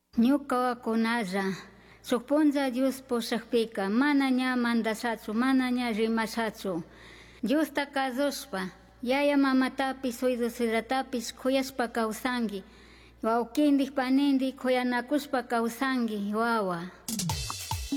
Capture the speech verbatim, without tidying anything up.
Ñuka wakunalla sukpunlla Dios pushakpika mana ña mandashachu, mana ña rimashachu. Diosta kasushpa, yaya mamatapis suydusitapis kuyashpa kawsanki. Wawkindik panindik kuyanakushpa kawsanki wawa.